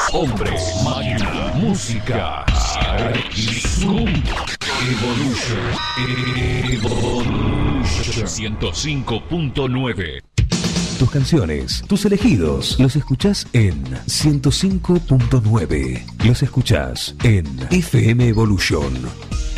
Hombre, máquina, música, Zoom, Evolution 105.9. Tus canciones, tus elegidos, los escuchás en 105.9. Los escuchás en FM Evolution.